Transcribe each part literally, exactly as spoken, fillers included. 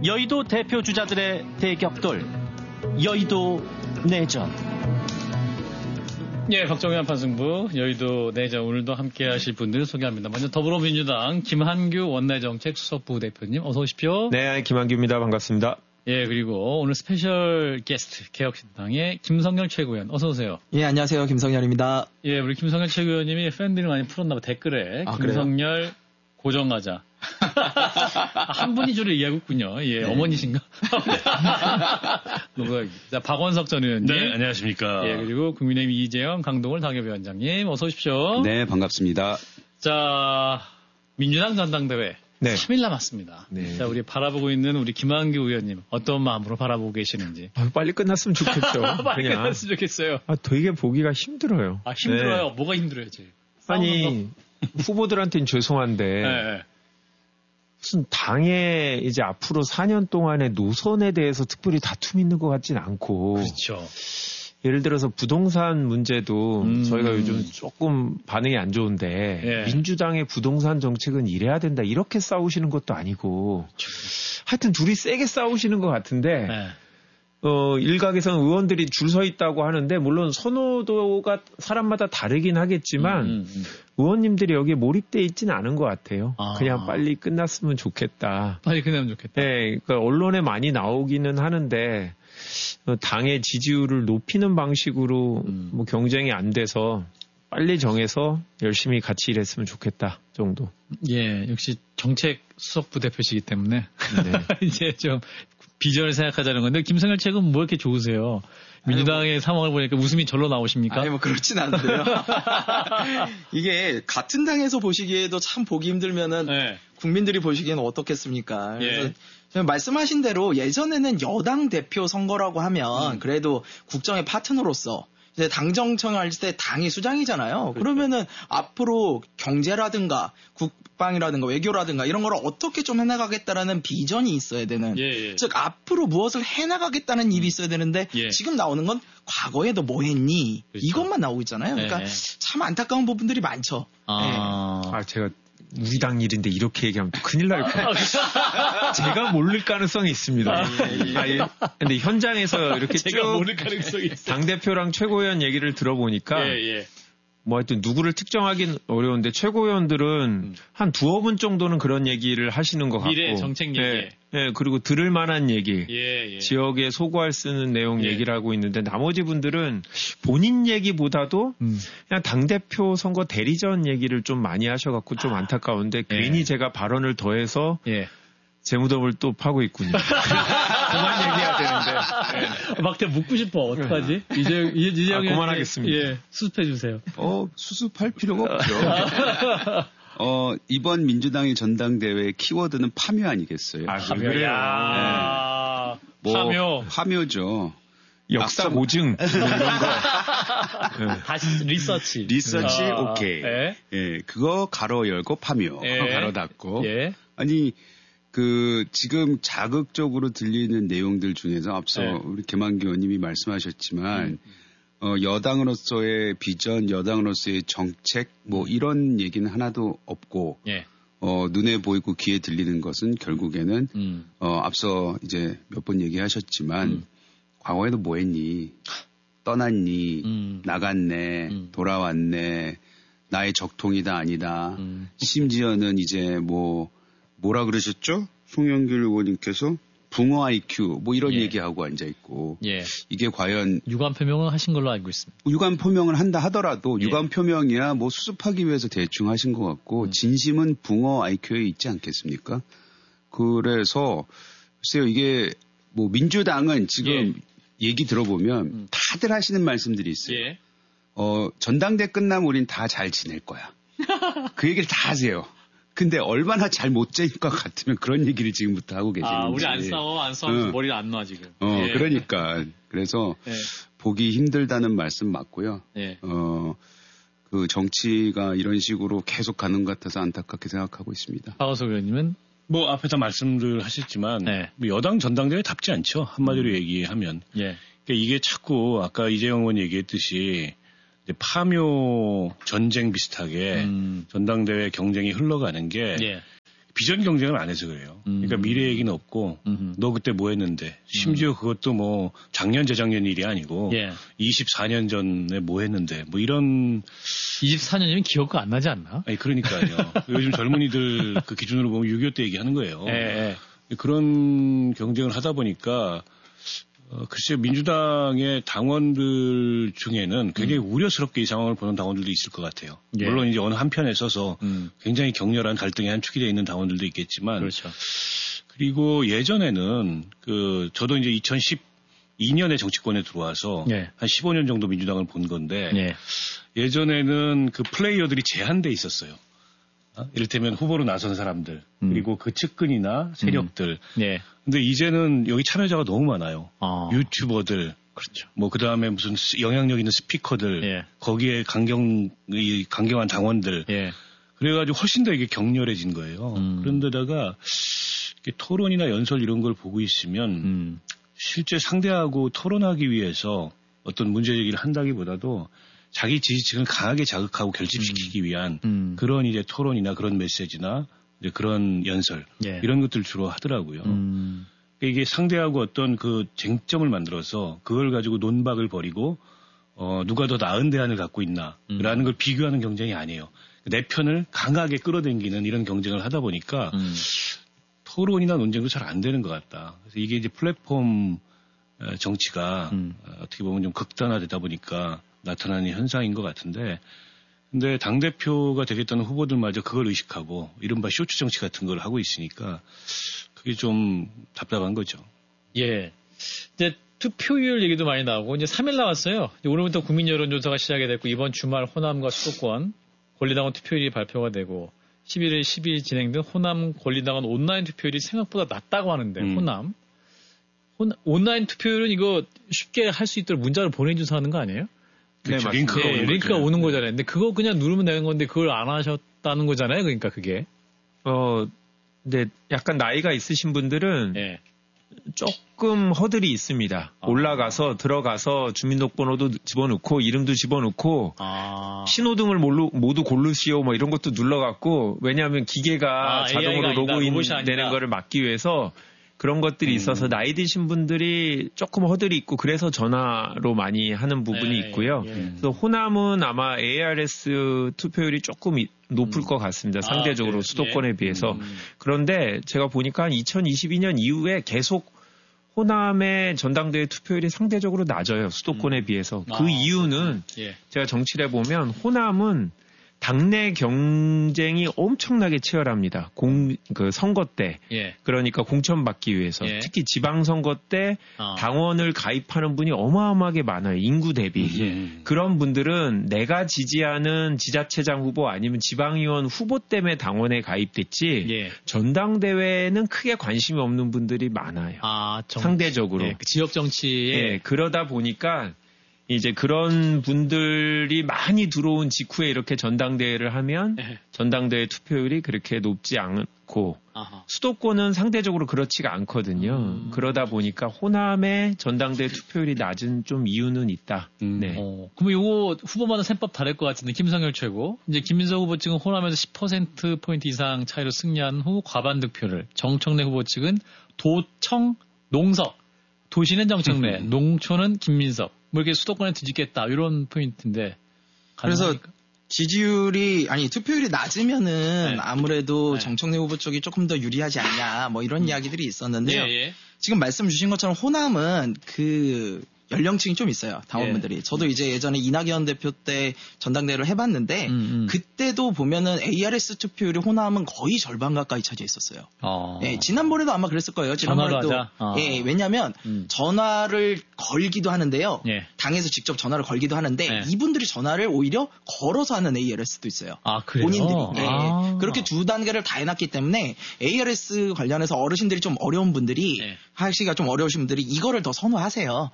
여의도 대표 주자들의 대격돌, 여의도 내전. 예, 박정희 한판승부, 여의도 내전 오늘도 함께 하실 분들 소개합니다. 먼저 더불어민주당 김한규 원내정책 수석부 대표님 어서 오십시오. 네, 김한규입니다. 반갑습니다. 예, 그리고 오늘 스페셜 게스트 개혁신당의 김성열 최고위원 어서 오세요. 예, 안녕하세요. 김성열입니다. 예, 우리 김성열 최고위원님이 팬들이 많이 풀었나 봐 댓글에 아, 김성열 그래요? 고정하자. 한 분이 주로 얘기하고 있군요. 예, 네. 어머니신가? 누가? 자, 박원석 전 의원님. 네, 안녕하십니까. 예, 그리고 국민의힘 이재영, 강동을 당협위원장님, 어서 오십시오. 네, 반갑습니다. 자, 민주당 전당대회. 네. 삼 일 남았습니다. 네. 자, 우리 바라보고 있는 우리 김한규 의원님, 어떤 마음으로 바라보고 계시는지. 아, 빨리 끝났으면 좋겠죠. 빨리 그냥. 끝났으면 좋겠어요. 아, 되게 보기가 힘들어요. 아, 힘들어요? 네. 뭐가 힘들어요, 지금? 아니, 후보들한테는 죄송한데. 네. 무슨 당에 이제 앞으로 사 년 동안의 노선에 대해서 특별히 다툼이 있는 것 같진 않고. 그렇죠. 예를 들어서 부동산 문제도 음. 저희가 요즘 조금 반응이 안 좋은데 예. 민주당의 부동산 정책은 이래야 된다 이렇게 싸우시는 것도 아니고 하여튼 둘이 세게 싸우시는 것 같은데 예. 어, 일각에서는 의원들이 줄 서 있다고 하는데 물론 선호도가 사람마다 다르긴 하겠지만 음, 음, 음. 의원님들이 여기에 몰입돼 있지는 않은 것 같아요. 아. 그냥 빨리 끝났으면 좋겠다. 빨리 끝나면 좋겠다. 네, 그러니까 언론에 많이 나오기는 하는데 당의 지지율을 높이는 방식으로 음. 뭐 경쟁이 안 돼서 빨리 정해서 열심히 같이 일했으면 좋겠다 정도. 예, 역시 정책 수석부 대표시기 때문에 네. 이제 좀 비전을 생각하자는 건데 김성열 책은 뭐 이렇게 좋으세요? 민주당의 뭐, 상황을 보니까 웃음이 절로 나오십니까? 아니 뭐 그렇진 않은데요. 이게 같은 당에서 보시기에도 참 보기 힘들면은 네. 국민들이 보시기에는 어떻겠습니까? 그래서 예. 말씀하신 대로 예전에는 여당 대표 선거라고 하면 음. 그래도 국정의 파트너로서 이제 당정청할 때 당이 수장이잖아요. 그렇죠. 그러면은 앞으로 경제라든가 국방이라든가 외교라든가 이런 걸 어떻게 좀 해나가겠다라는 비전이 있어야 되는. 예, 예. 즉 앞으로 무엇을 해나가겠다는 일이 있어야 되는데 예. 지금 나오는 건 과거에 너 뭐 했니? 그렇죠. 이것만 나오고 있잖아요. 그러니까 예. 참 안타까운 부분들이 많죠. 아, 예. 아 제가 우리 당 일인데 이렇게 얘기하면 또 큰일 날 거예요. 제가 모를 가능성이 있습니다. 아, 예. 근데 현장에서 이렇게 제가 모를 가능성이 있어요. 당대표랑 최고위원 얘기를 들어보니까 예, 예. 뭐 하여튼 누구를 특정하긴 어려운데 최고위원들은 음. 한 두어 분 정도는 그런 얘기를 하시는 것 같고 미래 정책 얘기. 네, 네, 그리고 들을 만한 얘기 예, 예. 지역에 소구할 쓰는 내용 예. 얘기를 하고 있는데 나머지 분들은 본인 얘기보다도 음. 그냥 당대표 선거 대리전 얘기를 좀 많이 하셔갖고 좀 안타까운데 예. 괜히 제가 발언을 더해서 예. 제 무덤을 또 파고 있군요. 그만 얘기해야 되는데. 네. 막대 묻고 싶어. 어떡하지? 이제, 이제, 이제. 아, 그만하겠습니다. 예, 수습해주세요. 어, 수습할 필요가 없죠. 어, 이번 민주당의 전당대회 키워드는 파묘 아니겠어요? 아, 그래요? 야, 네. 뭐, 파묘. 파묘죠. 역사 모증. 뭐 이런 거. 다시 리서치. 리서치, 아, 오케이. 예. 예, 그거 가로 열고 파묘. 예. 가로 닫고. 예. 아니, 그 지금 자극적으로 들리는 내용들 중에서 앞서 네. 우리 김한규 의원님이 말씀하셨지만 음. 어, 여당으로서의 비전, 여당으로서의 정책 뭐 이런 얘기는 하나도 없고 예. 어, 눈에 보이고 귀에 들리는 것은 결국에는 음. 어, 앞서 이제 몇 번 얘기하셨지만 음. 과거에도 뭐 했니? 떠났니? 음. 나갔네? 음. 돌아왔네? 나의 적통이다 아니다. 음. 심지어는 이제 뭐 뭐라 그러셨죠? 송영길 의원님께서 붕어 아이큐 뭐 이런 예. 얘기하고 앉아있고 예. 이게 과연 유감 표명을 하신 걸로 알고 있습니다. 유감 표명을 한다 하더라도 예. 유감 표명이야 뭐 수습하기 위해서 대충 하신 것 같고 음. 진심은 붕어 아이큐에 있지 않겠습니까? 그래서 글쎄요 이게 뭐 민주당은 지금 예. 얘기 들어보면 음. 다들 하시는 말씀들이 있어요. 예. 어, 전당대 끝나면 우린 다 잘 지낼 거야. 그 얘기를 다 하세요. 근데 얼마나 잘 못 지낼 것 같으면 그런 얘기를 지금부터 하고 계시는지. 아, 우리 안 싸워, 안 싸워. 어. 머리를 안 놔, 지금. 어, 예. 그러니까. 그래서 예. 보기 힘들다는 말씀 맞고요. 예. 어, 그 정치가 이런 식으로 계속 가는 것 같아서 안타깝게 생각하고 있습니다. 박원석 의원님은? 뭐, 앞에서 말씀들 하셨지만, 네. 뭐 여당 전당대회답지 않죠. 한마디로 음. 얘기하면. 예. 그러니까 이게 자꾸 아까 이재영 의원 얘기했듯이 이제 파묘 전쟁 비슷하게 음. 전당대회 경쟁이 흘러가는 게 예. 비전 경쟁을 안 해서 그래요. 음. 그러니까 미래 얘기는 없고 음흠. 너 그때 뭐 했는데 심지어 그것도 뭐 작년 재작년 일이 아니고 예. 이십사 년 전에 뭐 했는데 뭐 이런 이십사 년이면 기억가 안 나지 않나? 아니 그러니까요. 요즘 젊은이들 그 기준으로 보면 육이오 때 얘기하는 거예요. 예. 그런 경쟁을 하다 보니까 어, 글쎄요, 민주당의 당원들 중에는 굉장히 음. 우려스럽게 이 상황을 보는 당원들도 있을 것 같아요. 예. 물론 이제 어느 한편에 서서 음. 굉장히 격렬한 갈등의 한 축이 되어 있는 당원들도 있겠지만. 그렇죠. 그리고 예전에는 그, 저도 이제 이천십이 년에 정치권에 들어와서 예. 한 십오 년 정도 민주당을 본 건데. 예. 예전에는 그 플레이어들이 제한돼 있었어요. 어? 이를테면 후보로 나선 사람들, 음. 그리고 그 측근이나 세력들. 음. 예. 근데 이제는 여기 참여자가 너무 많아요. 아. 유튜버들. 그렇죠. 뭐, 그 다음에 무슨 영향력 있는 스피커들. 예. 거기에 강경, 이 강경한 당원들. 예. 그래가지고 훨씬 더 이게 격렬해진 거예요. 음. 그런데다가 토론이나 연설 이런 걸 보고 있으면 음. 실제 상대하고 토론하기 위해서 어떤 문제 제기를 한다기보다도 자기 지지층을 강하게 자극하고 결집시키기 음. 위한 음. 그런 이제 토론이나 그런 메시지나 이제 그런 연설 예. 이런 것들 주로 하더라고요. 음. 이게 상대하고 어떤 그 쟁점을 만들어서 그걸 가지고 논박을 벌이고 어 누가 더 나은 대안을 갖고 있나라는 음. 걸 비교하는 경쟁이 아니에요. 내 편을 강하게 끌어당기는 이런 경쟁을 하다 보니까 음. 토론이나 논쟁도 잘 안 되는 것 같다. 그래서 이게 이제 플랫폼 정치가 음. 어떻게 보면 좀 극단화되다 보니까 나타나는 현상인 것 같은데, 근데 당대표가 되겠다는 후보들마저 그걸 의식하고 이른바 쇼츠 정치 같은 걸 하고 있으니까 그게 좀 답답한 거죠. 예. 이제 투표율 얘기도 많이 나오고 이제 삼 일 나왔어요. 이제 오늘부터 국민 여론조사가 시작이 됐고 이번 주말 호남과 수도권 권리당원 투표율이 발표가 되고 십일 일, 십이 일 진행된 호남 권리당원 온라인 투표율이 생각보다 낮다고 하는데 음. 호남. 혼, 온라인 투표율은 이거 쉽게 할 수 있도록 문자를 보내주셔서 하는 거 아니에요? 그렇죠. 네, 링크가, 네, 오는, 링크가 오는 거잖아요. 근데 그거 그냥 누르면 되는 건데 그걸 안 하셨다는 거잖아요. 그러니까 그게. 어, 근데 약간 나이가 있으신 분들은 네. 조금 허들이 있습니다. 아. 올라가서 들어가서 주민등록번호도 집어넣고 이름도 집어넣고 아. 신호등을 모두, 모두 고르시오 뭐 이런 것도 눌러갖고 왜냐하면 기계가 아, 자동으로 로그인 되는 거를 막기 위해서 그런 것들이 음. 있어서 나이 드신 분들이 조금 허들이 있고 그래서 전화로 많이 하는 부분이 네, 있고요. 예. 그래서 호남은 아마 에이아르에스 투표율이 조금 높을 음. 것 같습니다. 상대적으로 아, 수도권에 예. 비해서. 음. 그런데 제가 보니까 이천이십이 년 이후에 계속 호남의 전당대회 투표율이 상대적으로 낮아요. 수도권에 음. 비해서. 그 아, 이유는 예. 제가 정치를 해보면 호남은 당내 경쟁이 엄청나게 치열합니다. 공, 그 선거 때. 예. 그러니까 공천받기 위해서. 예. 특히 지방선거 때 어. 당원을 가입하는 분이 어마어마하게 많아요. 인구 대비. 예. 그런 분들은 내가 지지하는 지자체장 후보 아니면 지방의원 후보 때문에 당원에 가입됐지. 예. 전당대회는 크게 관심이 없는 분들이 많아요. 아, 정... 상대적으로. 예. 그 지역 정치에. 예. 그러다 보니까 이제 그런 분들이 많이 들어온 직후에 이렇게 전당대회를 하면 네. 전당대회 투표율이 그렇게 높지 않고 아하. 수도권은 상대적으로 그렇지가 않거든요. 음. 그러다 보니까 호남의 전당대회 투표율이 낮은 좀 이유는 있다. 음. 네. 어, 그럼 이거 후보마다 셈법 다를 것 같은데 김성열 최고. 이제 김민석 후보 측은 호남에서 십 퍼센트 포인트 이상 차이로 승리한 후 과반 득표를, 정청래 후보 측은 도청 농석, 도시는 정청래, 음. 농촌은 김민석. 뭐 이렇게 수도권에 뒤집겠다 이런 포인트인데 가능합니까? 그래서 지지율이 아니 투표율이 낮으면은 네. 아무래도 네. 정청래 후보 쪽이 조금 더 유리하지 않냐 뭐 이런 음. 이야기들이 있었는데요. 예, 예. 지금 말씀 주신 것처럼 호남은 그 연령층이 좀 있어요. 당원분들이. 예. 저도 이제 예전에 이낙연 대표 때 전당대회를 해봤는데 음, 음. 그때도 보면은 에이아르에스 투표율이 호남은 거의 절반 가까이 차지해 있었어요. 어. 예, 지난번에도 아마 그랬을 거예요. 지난번에도. 어. 예, 왜냐하면 음. 전화를 걸기도 하는데요. 예. 당에서 직접 전화를 걸기도 하는데 예. 이분들이 전화를 오히려 걸어서 하는 에이아르에스도 있어요. 아, 그래요? 본인들이. 예, 아. 그렇게 두 단계를 다 해놨기 때문에 에이아르에스 관련해서 어르신들이 좀 어려운 분들이 예. 하시기가 좀 어려우신 분들이 이거를 더 선호하세요. 아. 그래서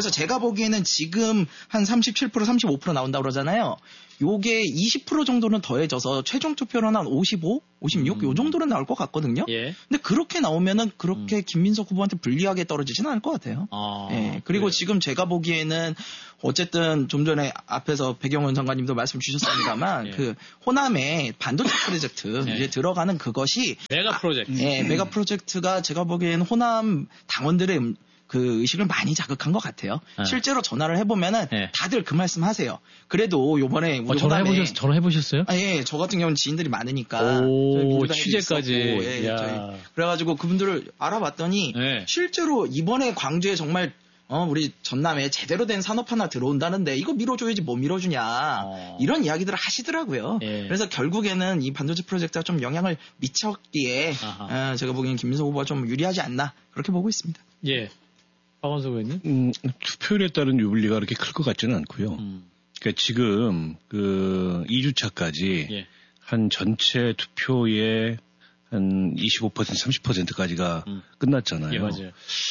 그래서 제가 보기에는 지금 한 삼십칠 퍼센트, 삼십오 퍼센트 나온다고 그러잖아요. 요게 이십 퍼센트 정도는 더해져서 최종 투표로는 한 오십오, 오십육 음. 요 정도는 나올 것 같거든요. 예. 근데 그렇게 나오면은 그렇게 음. 김민석 후보한테 불리하게 떨어지지는 않을 것 같아요. 아, 예. 그리고 그래요. 지금 제가 보기에는 어쨌든 좀 전에 앞에서 백영원 장관님도 말씀 주셨습니다만 예. 그 호남의 반도체 프로젝트 예. 이제 들어가는 그것이 메가 프로젝트. 아, 예, 메가 프로젝트가 제가 보기에는 호남 당원들의 그 의식을 많이 자극한 것 같아요. 네. 실제로 전화를 해보면은 네. 다들 그 말씀 하세요. 그래도 요번에 우리 어, 전화해보셨, 전화해보셨어요? 아, 예, 저 같은 경우는 지인들이 많으니까. 오, 취재까지. 예, 저희. 그래가지고 그분들을 알아봤더니 네. 실제로 이번에 광주에 정말 어, 우리 전남에 제대로 된 산업 하나 들어온다는데 이거 밀어줘야지 뭐 밀어주냐. 어. 이런 이야기들을 하시더라고요. 예. 그래서 결국에는 이 반도체 프로젝트가 좀 영향을 미쳤기에 어, 제가 보기엔 김민석 후보가 좀 유리하지 않나 그렇게 보고 있습니다. 예. 박원석 의원님? 음, 투표율에 따른 유불리가 그렇게 클 것 같지는 않고요. 음. 그러니까 지금 그 이 주차까지 예. 한 전체 투표의 한 이십오 퍼센트, 삼십 퍼센트까지가 음. 끝났잖아요. 예, 맞아요.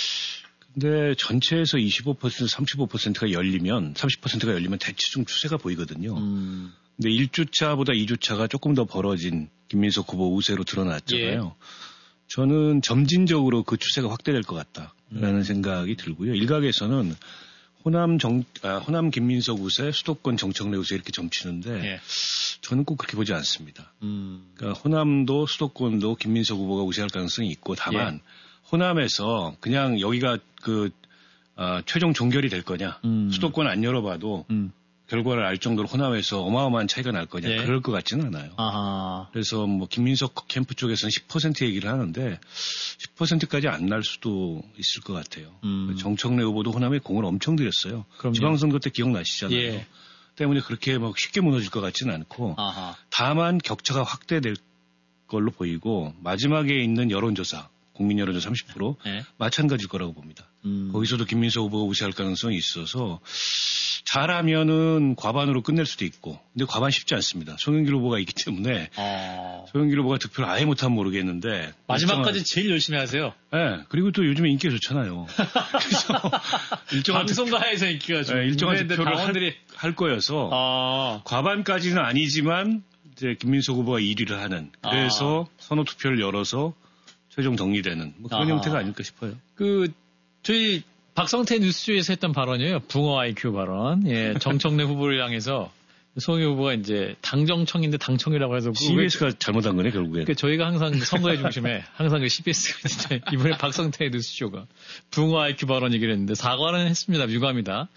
근데 전체에서 이십오 퍼센트, 삼십오 퍼센트가 열리면, 삼십 퍼센트가 열리면 대체중 추세가 보이거든요. 음. 근데 일 주차보다 이 주차가 조금 더 벌어진 김민석 후보 우세로 드러났잖아요. 예. 저는 점진적으로 그 추세가 확대될 것 같다라는 음. 생각이 들고요. 일각에서는 호남 정, 아, 호남 김민석 우세, 수도권 정청래 우세 이렇게 점치는데 예. 저는 꼭 그렇게 보지 않습니다. 음. 그러니까 호남도 수도권도 김민석 후보가 우세할 가능성이 있고 다만 예. 호남에서 그냥 여기가 그 아, 최종 종결이 될 거냐, 음. 수도권 안 열어봐도 음. 결과를 알 정도로 호남에서 어마어마한 차이가 날 거냐 예. 그럴 것 같지는 않아요. 아하. 그래서 뭐 김민석 캠프 쪽에서는 십 퍼센트 얘기를 하는데 십 퍼센트까지 안 날 수도 있을 것 같아요. 음. 정청래 후보도 호남에 공을 엄청 들였어요. 그럼요. 지방선거 때 기억나시잖아요. 예. 때문에 그렇게 막 쉽게 무너질 것 같지는 않고 아하. 다만 격차가 확대될 걸로 보이고 마지막에 있는 여론조사 국민 여론조사 삼십 퍼센트 네. 마찬가지일 거라고 봅니다. 음. 거기서도 김민석 후보가 우세할 가능성이 있어서 잘하면은 과반으로 끝낼 수도 있고, 근데 과반 쉽지 않습니다. 송영길 후보가 있기 때문에 아... 송영길 후보가 득표를 아예 못하면 모르겠는데 마지막까지 일정한... 제일 열심히 하세요. 네, 그리고 또 요즘에 인기가 좋잖아요. 그래서 일정한 방송가에서 인기가 좋아요. 네, 일정한 득표를 당원들이... 할, 할 거여서 아... 과반까지는 아니지만 이제 김민석 후보가 일 위를 하는 그래서 아... 선호 투표를 열어서 최종 정리되는 뭐 그런 아... 형태가 아닐까 싶어요. 그 저희 박성태 뉴스쇼에서 했던 발언이에요. 붕어 아이큐 발언. 예, 정청래 후보를 향해서 송영길 후보가 이제 당정청인데 당청이라고 해서 씨비에스가 잘못한 거네 결국에. 그러니까 저희가 항상 선거의 중심에 항상 그 씨비에스가 진짜 이번에 박성태 뉴스쇼가 붕어 아이큐 발언 얘기를 했는데 사과는 했습니다. 유감이다.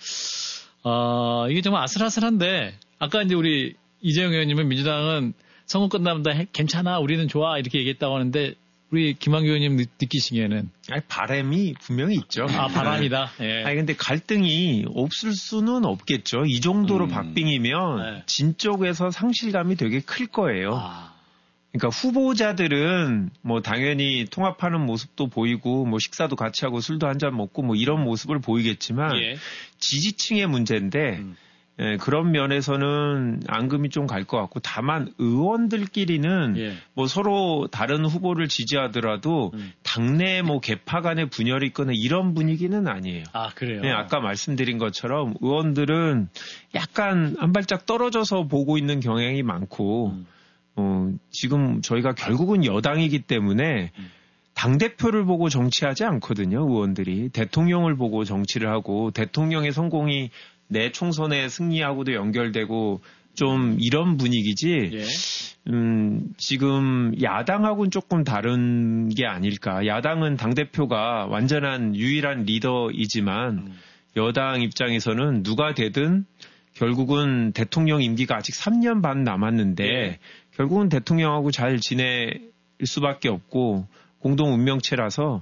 아 이게 정말 아슬아슬한데 아까 이제 우리 이재용 의원님은 민주당은 선거 끝나면 다 괜찮아 우리는 좋아 이렇게 얘기했다고 하는데. 우리 김한규 의원님 느끼시기에는 아니, 바람이 분명히 있죠. 아 바람이다. 예. 아니 근데 갈등이 없을 수는 없겠죠. 이 정도로 음. 박빙이면 네. 진 쪽에서 상실감이 되게 클 거예요. 아. 그러니까 후보자들은 뭐 당연히 통합하는 모습도 보이고 뭐 식사도 같이 하고 술도 한잔 먹고 뭐 이런 모습을 보이겠지만 예. 지지층의 문제인데. 음. 예, 그런 면에서는 앙금이 좀 갈 것 같고 다만 의원들끼리는 예. 뭐 서로 다른 후보를 지지하더라도 음. 당내 뭐 개파 간의 분열이 있거나 이런 분위기는 아니에요. 아 그래요? 예, 아까 말씀드린 것처럼 의원들은 약간 한 발짝 떨어져서 보고 있는 경향이 많고 음. 어, 지금 저희가 결국은 여당이기 때문에 음. 당대표를 보고 정치하지 않거든요. 의원들이 대통령을 보고 정치를 하고 대통령의 성공이 내 총선에 승리하고도 연결되고 좀 이런 분위기지. 예. 음, 지금 야당하고는 조금 다른 게 아닐까. 야당은 당대표가 완전한 유일한 리더이지만 음. 여당 입장에서는 누가 되든 결국은 대통령 임기가 아직 삼 년 반 남았는데 예. 결국은 대통령하고 잘 지낼 수밖에 없고 공동 운명체라서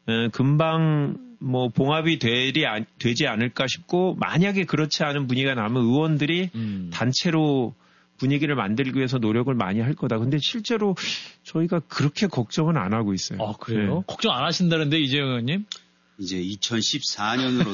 금방 뭐 봉합이 되리, 되지 않을까 싶고 만약에 그렇지 않은 분위기가 나면 의원들이 음. 단체로 분위기를 만들기 위해서 노력을 많이 할 거다. 근데 실제로 저희가 그렇게 걱정은 안 하고 있어요. 아, 그래요? 네. 걱정 안 하신다는데 이재용 의원님? 이제 이천십사 년으로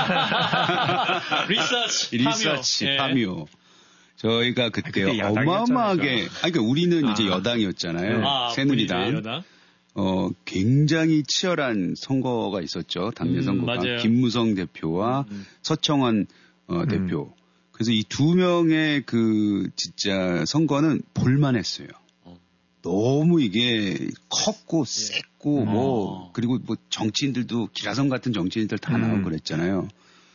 돌아갔죠. 리서치 리서치 파묘. 파묘. 저희가 그때, 아, 그때 어마어마하게 아니 그러니까 우리는 아. 이제 여당이었잖아요. 아, 새누리당. 어, 굉장히 치열한 선거가 있었죠. 당내 음, 선거가. 맞아요. 김무성 대표와 음. 서청원 어, 대표. 음. 그래서 이 두 명의 그 진짜 선거는 볼만했어요. 어. 너무 이게 컸고 셌고 예. 뭐 어. 그리고 뭐 정치인들도 기라성 같은 정치인들 다 음. 나오고 그랬잖아요.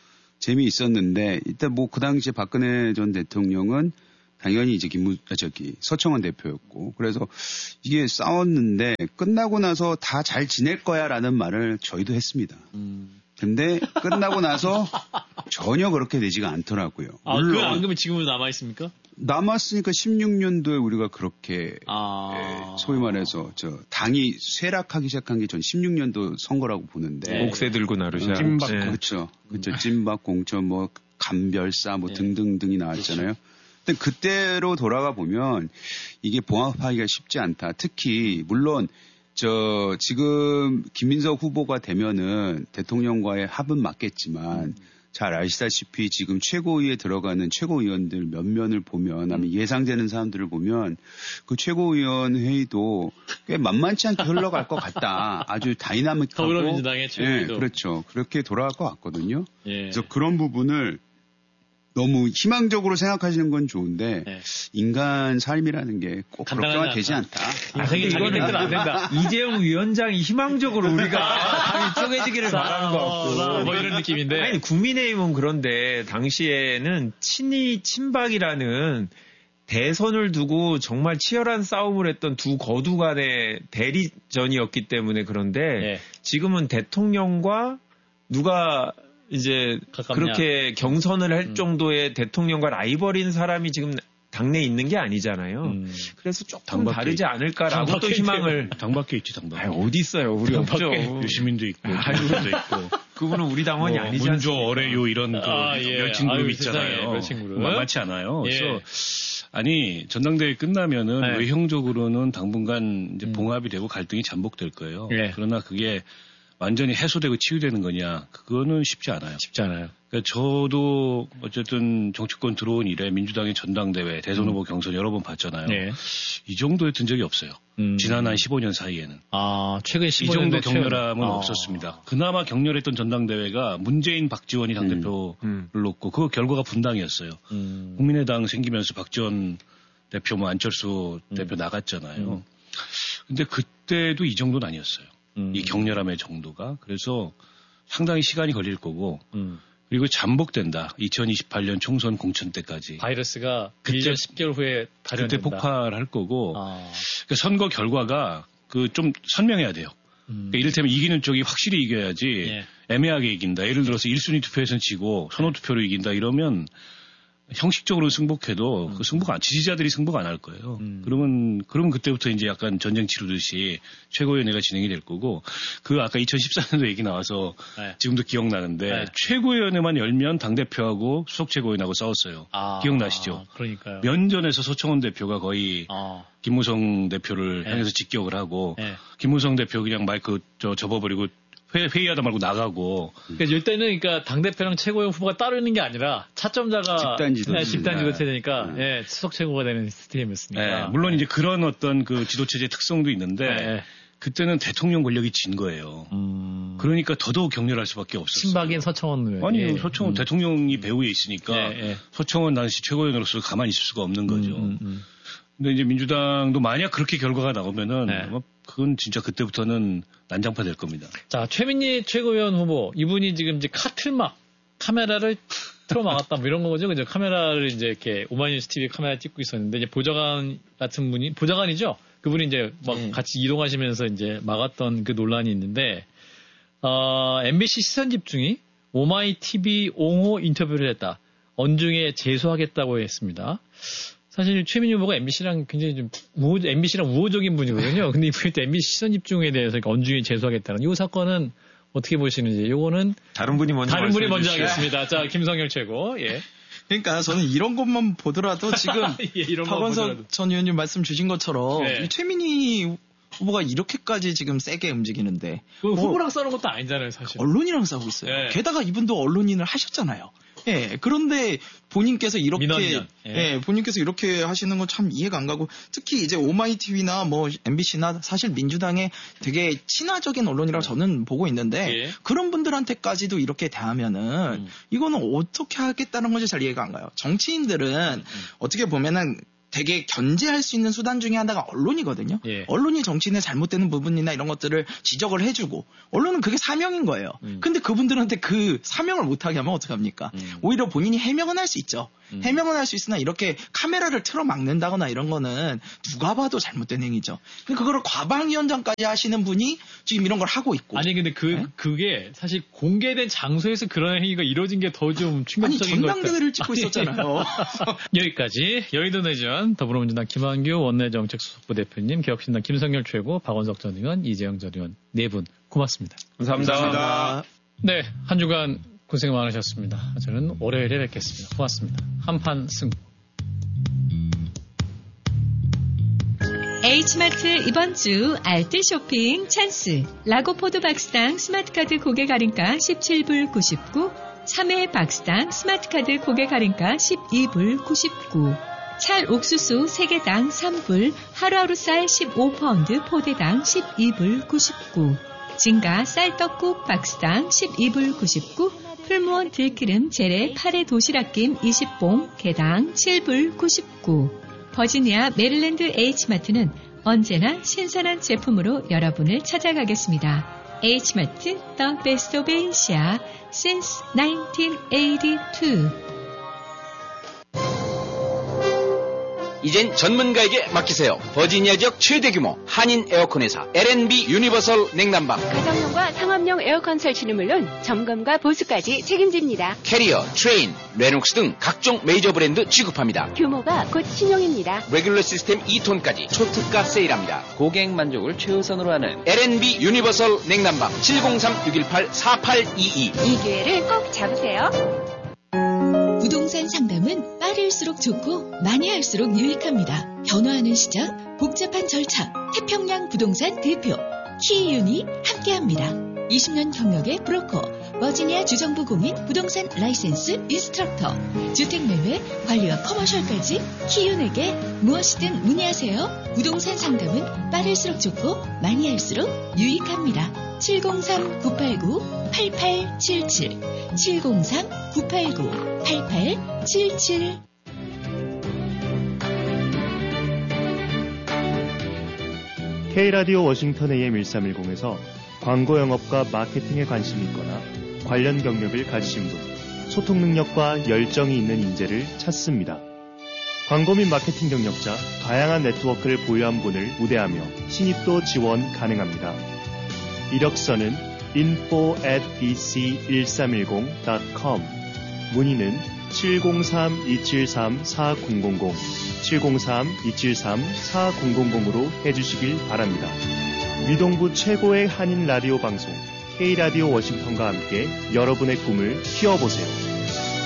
재미있었는데 일단 뭐 그 당시에 박근혜 전 대통령은 당연히 이제 김무, 저기, 서청원 대표였고, 그래서 이게 싸웠는데, 끝나고 나서 다 잘 지낼 거야 라는 말을 저희도 했습니다. 음. 근데 끝나고 나서 전혀 그렇게 되지가 않더라고요. 아, 물론. 그 안 그러면 지금은 남아있습니까? 남았으니까 십육 년도에 우리가 그렇게, 아. 예, 소위 말해서, 저, 당이 쇠락하기 시작한 게 전 십육 년도 선거라고 보는데. 네. 옥새 들고 나르샤. 찐박, 네. 그렇죠. 그렇죠. 찐박, 공천, 뭐, 감별사, 뭐, 네. 등등등이 나왔잖아요. 그렇죠. 근데 그때로 돌아가 보면 이게 봉합하기가 쉽지 않다. 특히 물론 저 지금 김민석 후보가 되면은 대통령과의 합은 맞겠지만 음. 잘 아시다시피 지금 최고위에 들어가는 최고위원들 몇 면을 보면 아니면 예상되는 사람들을 보면 그 최고위원 회의도 꽤 만만치 않게 흘러갈 것 같다. 아주 다이나믹하고 더불어민주당의 최고위도. 예, 그렇죠. 그렇게 돌아갈 것 같거든요. 예. 그래서 그런 부분을 너무 희망적으로 생각하시는 건 좋은데 네. 인간 삶이라는 게 꼭 그렇게만 되지 않다. 아, 이거는 안 된다. 이재용 위원장이 희망적으로 우리가 당이 쪼개지기를 바라는 것 같고 뭐 이런 느낌인데. 아니 국민의힘은 그런데 당시에는 친이 친박이라는 대선을 두고 정말 치열한 싸움을 했던 두 거두 간의 대리전이었기 때문에 그런데 네. 지금은 대통령과 누가 이제 가깝냐. 그렇게 경선을 할 음. 정도의 대통령과 라이벌인 사람이 지금 당내에 있는 게 아니잖아요. 음. 그래서 조금 다르지 않을까라고 또 희망을. 당밖에 있지, 당밖에. 아니, 어디 있어요? 우리 없죠. 유시민도 있고, 한국도 있고. 그분은 우리 당원이 뭐, 아니지 문조 어레요 이런 그 아, 예. 멸친 그룹 있잖아요. 멸친 그룹. 만만치 않아요. 예. 그래서 아니 전당대회 끝나면은 네. 외형적으로는 당분간 이제 봉합이 되고 갈등이 잠복될 거예요. 예. 그러나 그게 완전히 해소되고 치유되는 거냐? 그거는 쉽지 않아요. 쉽지 않아요. 그러니까 저도 어쨌든 정치권 들어온 이래 민주당의 전당대회, 대선 후보 음. 경선 여러 번 봤잖아요. 네. 이 정도에 든 적이 없어요. 음. 지난 한 십오 년 사이에는. 아, 최근 십오 년 이 정도 격렬함은 아. 없었습니다. 그나마 격렬했던 전당대회가 문재인, 박지원이 당대표를 음. 음. 놓고 그 결과가 분당이었어요. 음. 국민의당 생기면서 박지원 대표, 뭐 안철수 음. 대표 나갔잖아요. 음. 근데 그때도 이 정도는 아니었어요. 음. 이 격렬함의 정도가. 그래서 상당히 시간이 걸릴 거고, 음. 그리고 잠복된다. 이천이십팔 년 총선 공천 때까지. 바이러스가 그때, 일 년 십 개월 후에 발현된다. 그때 폭발할 거고, 아. 그러니까 선거 결과가 그 좀 선명해야 돼요. 음. 그러니까 이를테면 이기는 쪽이 확실히 이겨야지 예. 애매하게 이긴다. 예를 들어서 일 순위 투표에서는 지고 선호 투표로 이긴다. 이러면 형식적으로 승복해도 음. 그 승복 안, 지지자들이 승복 안 할 거예요. 음. 그러면, 그러면 그때부터 이제 약간 전쟁 치르듯이 최고위원회가 진행이 될 거고, 그 아까 이천십사 년도 얘기 나와서 네. 지금도 기억나는데, 네. 최고위원회만 열면 당대표하고 수석 최고위원하고 싸웠어요. 아. 기억나시죠? 아, 그러니까요. 면전에서 서청원 대표가 거의 아. 김무성 대표를 네. 향해서 직격을 하고, 네. 김무성 대표 그냥 마이크 저, 접어버리고 회, 회의하다 말고 나가고. 그러니까 이때는 그러니까 당대표랑 최고위원 후보가 따로 있는 게 아니라 차점자가 집단지도 네, 집단지도 체제니까 네. 예, 수석 최고가 되는 시스템이었으니까. 네, 물론 이제 그런 어떤 그 지도체제 특성도 있는데 네. 그때는 대통령 권력이 진 거예요. 음... 그러니까 더더욱 격렬할 수밖에 없었어요. 친박인 서청원 의원. 아니 예. 서청원 음. 대통령이 배후에 있으니까 예, 예. 서청원 당시 최고위원으로서 가만히 있을 수가 없는 거죠. 음, 음, 음. 근데 이제 민주당도 만약 그렇게 결과가 나오면은 네. 뭐 그건 진짜 그때부터는 난장파 될 겁니다. 자, 최민희 최고위원 후보 이분이 지금 이제 카틀막 카메라를 틀어 막았다 뭐 이런 거죠. 그죠? 카메라를 이제 이렇게 오마이뉴스 티비 카메라 찍고 있었는데 이제 보좌관 같은 분이 보좌관이죠. 그분이 이제 막 음. 같이 이동하시면서 이제 막았던 그 논란이 있는데 어, 엠비씨 시선 집중이 오마이 티비 옹호 인터뷰를 했다. 언중에 제소하겠다고 했습니다. 사실 최민희 후보가 엠비씨랑 굉장히 좀 우호, 엠비씨랑 우호적인 분이거든요. 근데 이분이 또 엠비씨 시선 집중에 대해서 언중에 제소하겠다는 이 사건은 어떻게 보시는지 요거는 다른 분이 먼저 다른 분이 먼저 하겠습니다. 자, 김성열 최고. 예. 그러니까 저는 이런 것만 보더라도 지금 예, 박원석 전 의원님 말씀 주신 것처럼 네. 이 최민희 후보가 이렇게까지 지금 세게 움직이는데 그 후보랑 어, 싸우는 것도 아니잖아요, 사실. 언론이랑 싸우고 있어요. 네. 게다가 이분도 언론인을 하셨잖아요. 예, 그런데 본인께서 이렇게, 민원인연. 예. 예, 본인께서 이렇게 하시는 건 참 이해가 안 가고, 특히 이제 오마이티비나 뭐 엠비씨나 사실 민주당의 되게 친화적인 언론이라고 저는 보고 있는데, 예. 그런 분들한테까지도 이렇게 대하면은, 음. 이거는 어떻게 하겠다는 건지 잘 이해가 안 가요. 정치인들은 음. 어떻게 보면은, 되게 견제할 수 있는 수단 중에 하나가 언론이거든요. 예. 언론이 정치인의 잘못되는 부분이나 이런 것들을 지적을 해주고 언론은 그게 사명인 거예요. 음. 근데 그분들한테 그 사명을 못하게 하면 어떡합니까? 음. 오히려 본인이 해명은 할 수 있죠. 음. 해명은 할 수 있으나 이렇게 카메라를 틀어 막는다거나 이런 거는 누가 봐도 잘못된 행위죠. 근데 그거를 과방위원장까지 하시는 분이 지금 이런 걸 하고 있고. 아니 근데 그 네? 그게 사실 공개된 장소에서 그런 행위가 이루어진 게 더 좀 충격적인 것 같아요. 아니 전당대회를 찍고 있었잖아요. 여기까지 여의도 내전 더불어민주당 김한규 원내정책수석부 대표님, 개혁신당 김성열 최고, 박원석 전 의원, 이재영 전 의원 네 분 고맙습니다. 감사합니다. 감사합니다. 네, 한 주간 고생 많으셨습니다. 저는 월요일에 뵙겠습니다. 고맙습니다. 한판 승부. H마트 이번 주 알뜰 쇼핑 찬스. 라고포드 박스당 스마트카드 고객 할인가 십칠 불 구십구, 삼 회 박스당 스마트카드 고객 할인가 십이 불 구십구, 찰 옥수수 세 개당 삼 불, 하루하루 쌀 십오 파운드 포대당 십이 불 구십구, 진가 쌀떡국 박스당 십이 불 구십구, 풀무원 들기름 재래 팔 회 도시락김 이십 봉 개당 칠 불 구십구. 버지니아 메릴랜드 H마트는 언제나 신선한 제품으로 여러분을 찾아가겠습니다. H마트 The Best of Asia since 나인틴 에이티투. 이젠 전문가에게 맡기세요. 버지니아 지역 최대 규모 한인 에어컨 회사 엘앤비 유니버설 냉난방. 가정용과 상업용 에어컨 설치는 물론 점검과 보수까지 책임집니다. 캐리어, 트레인, 레녹스 등 각종 메이저 브랜드 취급합니다. 규모가 곧 신용입니다. 레귤러 시스템 이 톤까지 초특가 세일합니다. 고객 만족을 최우선으로 하는 엘앤비 유니버설 냉난방 칠공삼 육일팔 사팔이이. 이 기회를 꼭 잡으세요. 부동산 상담은 빠를수록 좋고 많이 할수록 유익합니다. 변화하는 시장, 복잡한 절차, 태평양 부동산 대표 키이윤이 함께합니다. 이십 년 경력의 브로커, 버지니아 주정부 공인 부동산 라이센스 인스트럭터, 주택매매, 관리와 커머셜까지 키이윤에게 무엇이든 문의하세요. 부동산 상담은 빠를수록 좋고 많이 할수록 유익합니다. 칠공삼 구팔구 팔팔칠칠, 칠공삼 구팔구 팔팔칠칠. K라디오 워싱턴 에이엠 일삼일공에서 광고 영업과 마케팅에 관심이 있거나 관련 경력을 가지신 분, 소통 능력과 열정이 있는 인재를 찾습니다. 광고 및 마케팅 경력자, 다양한 네트워크를 보유한 분을 우대하며 신입도 지원 가능합니다. 이력서는 info at bc 일삼일공 닷 com, 문의는 칠공삼 이칠삼 사공공공, 칠공삼 이칠삼 사공공공으로 해주시길 바랍니다. 미동부 최고의 한인 라디오 방송 K라디오 워싱턴과 함께 여러분의 꿈을 키워보세요.